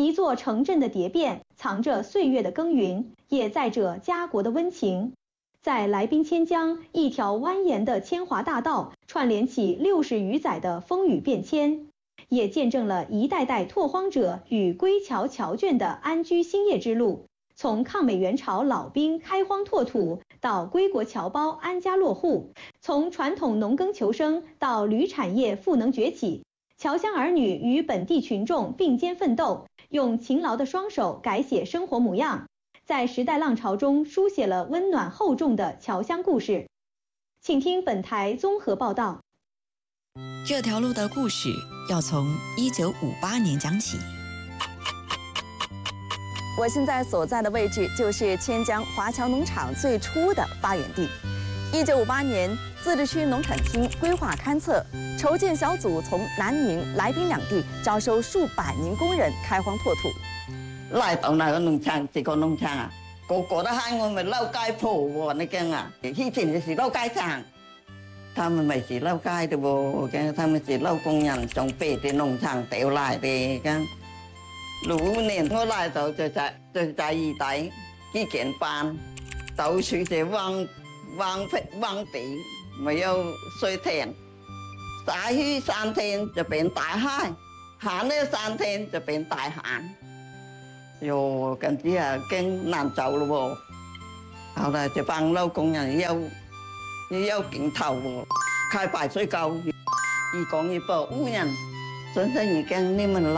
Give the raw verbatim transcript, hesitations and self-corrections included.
一座城镇的蝶变，藏着岁月的耕耘，也载着家国的温情。在来宾千江，一条蜿蜒的千华大道，串联起六十余载的风雨变迁，也见证了一代代拓荒者与归侨侨眷的安居兴业之路。从抗美援朝老兵开荒拓土，到归国侨胞安家落户；从传统农耕求生到铝产业赋能崛起，侨乡儿女与本地群众并肩奋斗，用勤劳的双手改写生活模样，在时代浪潮中书写了温暖厚重的侨乡故事。请听本台综合报道。 这条路的故事要从一九五八年讲起。 我现在所在的位置就是千江华侨农场最初的发源地。一九五八年，自治区农产厅规划勘测，筹建小组从南宁、来宾两地招收数百名工人开荒拓土。 来到那个农场，这个农场啊，個個都喊我們撈街鋪喎，你講啊，以前就是撈街場，他們咪是撈街的喎，他們是撈工人從別的農場調來的，咁。六五年我來到就在就在二底基建班，到處就荒荒荒地，沒有水田，下去三天就變大海，下呢三天就變大旱。哟，跟住啊更難走咯喎，後來就幫老工人要要鏡頭喎，開排水溝，一講一報五人，真正已經你們來。